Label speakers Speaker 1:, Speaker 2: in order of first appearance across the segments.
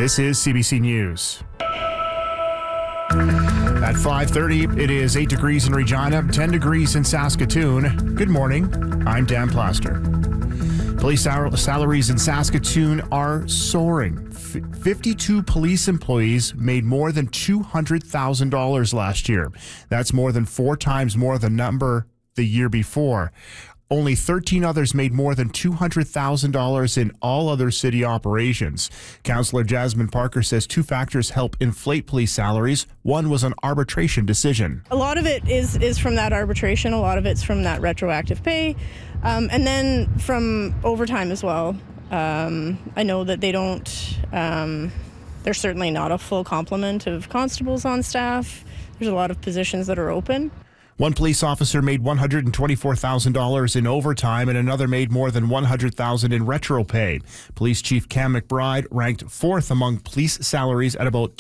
Speaker 1: This is CBC News. At 5:30, it is 8 degrees in Regina, 10 degrees in Saskatoon. Good morning. I'm Dan Plaster. Police salaries in Saskatoon are soaring. 52 police employees made more than $200,000 last year. That's more than 4 times more than the number the year before. Only 13 others made more than $200,000 in all other city operations. Councillor Jasmine Parker says 2 factors help inflate police salaries. One was an arbitration decision.
Speaker 2: A lot of it is from that arbitration. A lot of it's from that retroactive pay. And then from overtime as well. I know that they don't, there's certainly not a full complement of constables on staff. There's a lot of positions that are open.
Speaker 1: One police officer made $124,000 in overtime and another made more than $100,000 in retro pay. Police Chief Cam McBride ranked 4th among police salaries at about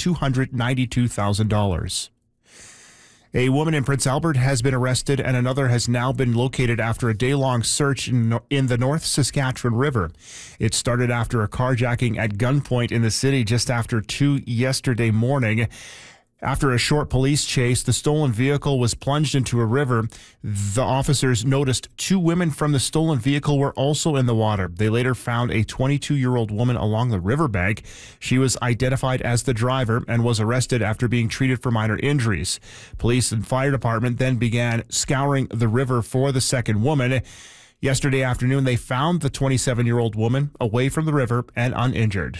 Speaker 1: $292,000. A woman in Prince Albert has been arrested and another has now been located after a day-long search in the North Saskatchewan River. It started after a carjacking at gunpoint in the city just after 2 yesterday morning. After a short police chase, the stolen vehicle was plunged into a river. The officers noticed 2 women from the stolen vehicle were also in the water. They later found a 22-year-old woman along the riverbank. She was identified as the driver and was arrested after being treated for minor injuries. Police and fire department then began scouring the river for the second woman. Yesterday afternoon, they found the 27-year-old woman away from the river and uninjured.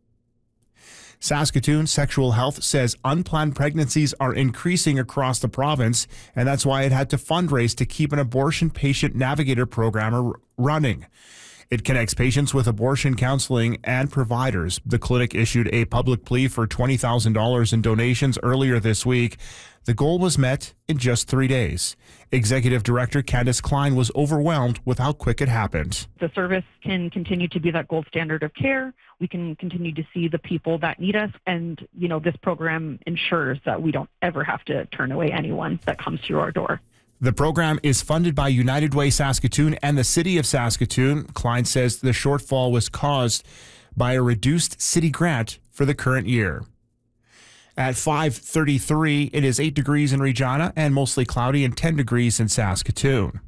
Speaker 1: Saskatoon Sexual Health says unplanned pregnancies are increasing across the province, and that's why it had to fundraise to keep an abortion patient navigator program running. It connects patients with abortion counseling and providers. The clinic issued a public plea for $20,000 in donations earlier this week. The goal was met in just 3 days. Executive Director Candice Klein was overwhelmed with how quick it happened.
Speaker 3: The service can continue to be that gold standard of care. We can continue to see the people that need us. And, this program ensures that we don't ever have to turn away anyone that comes through our door.
Speaker 1: The program is funded by United Way Saskatoon and the City of Saskatoon. Klein says the shortfall was caused by a reduced city grant for the current year. At 5:33, it is 8 degrees in Regina and mostly cloudy and 10 degrees in Saskatoon.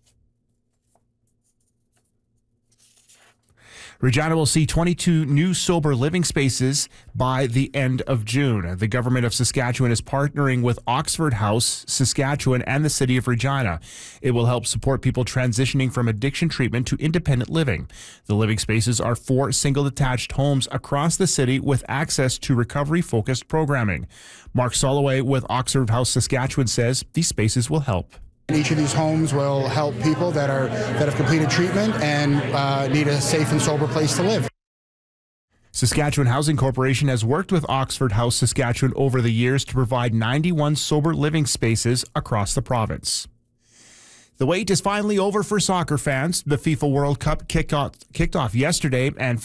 Speaker 1: Regina will see 22 new sober living spaces by the end of June. The government of Saskatchewan is partnering with Oxford House, Saskatchewan, and the City of Regina. It will help support people transitioning from addiction treatment to independent living. The living spaces are 4 single-detached homes across the city with access to recovery-focused programming. Mark Soloway with Oxford House, Saskatchewan says these spaces will help.
Speaker 4: Each of these homes will help people that have completed treatment and need a safe and sober place to live.
Speaker 1: Saskatchewan Housing Corporation has worked with Oxford House Saskatchewan over the years to provide 91 sober living spaces across the province. The wait is finally over for soccer fans. The FIFA World Cup kicked off yesterday and